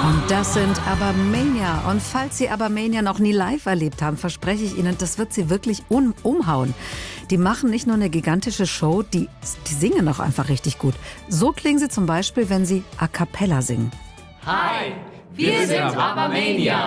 Und das sind Abermania. Und falls Sie Abermania noch nie live erlebt haben, verspreche ich Ihnen, das wird Sie wirklich umhauen. Die machen nicht nur eine gigantische Show, die singen auch einfach richtig gut. So klingen sie zum Beispiel, wenn sie a cappella singen. Hi, wir sind Abermania.